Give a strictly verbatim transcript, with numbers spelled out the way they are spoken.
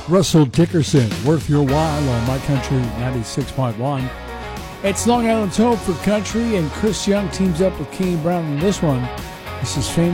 Russell Dickerson, Worth Your While on My Country ninety-six point one. It's Long Island's Hope for Country, and Chris Young teams up with Kane Brown in this one. This is famous.